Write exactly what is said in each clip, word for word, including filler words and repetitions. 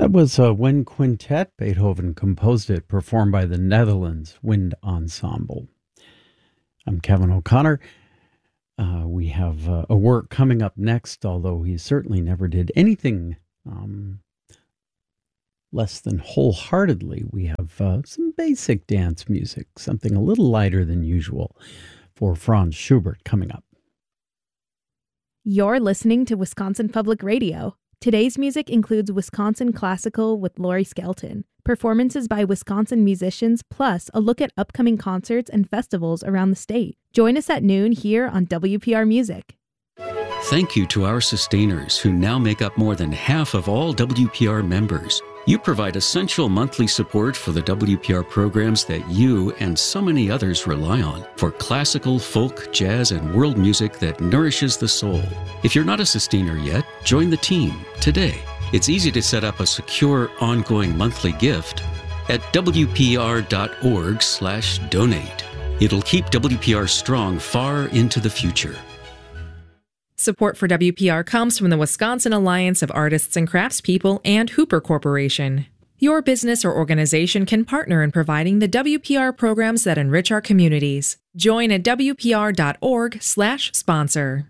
That was a wind quintet. Beethoven composed it, performed by the Netherlands Wind Ensemble. I'm Kevin O'Connor. Uh, we have uh, a work coming up next, although he certainly never did anything um, less than wholeheartedly. We have uh, some basic dance music, something a little lighter than usual for Franz Schubert coming up. You're listening to Wisconsin Public Radio. Today's music includes Wisconsin Classical with Laurie Skelton, performances by Wisconsin musicians, plus a look at upcoming concerts and festivals around the state. Join us at noon here on W P R Music. Thank you to our sustainers who now make up more than half of all W P R members. You provide essential monthly support for the W P R programs that you and so many others rely on for classical, folk, jazz, and world music that nourishes the soul. If you're not a sustainer yet, join the team today. It's easy to set up a secure, ongoing monthly gift at W P R dot org slash donate. It'll keep W P R strong far into the future. Support for W P R comes from the Wisconsin Alliance of Artists and Craftspeople and Hooper Corporation. Your business or organization can partner in providing the W P R programs that enrich our communities. Join at W P R dot org slash sponsor.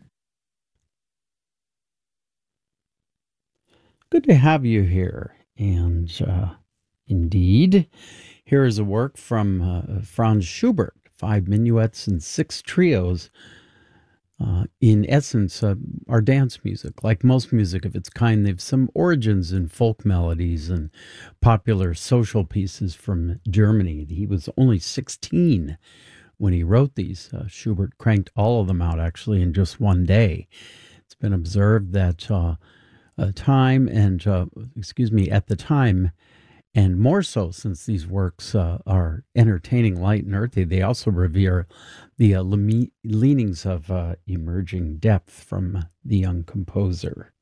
Good to have you here. And uh, indeed, here is a work from uh, Franz Schubert, five minuets and six trios. Uh, in essence, uh, are dance music. Like most music of its kind, they've some origins in folk melodies and popular social pieces from Germany. He was only sixteen when he wrote these. Uh, Schubert cranked all of them out, actually, in just one day. It's been observed that uh, a time and, uh, excuse me, at the time, and more so since these works uh, are entertaining, light, and earthy, they also revere the uh, le- leanings of uh, emerging depth from the young composer.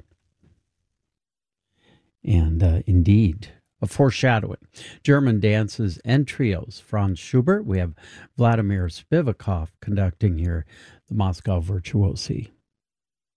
And uh, indeed, a foreshadowing. German dances and trios. Franz Schubert. We have Vladimir Spivakov conducting here, the Moscow Virtuosi.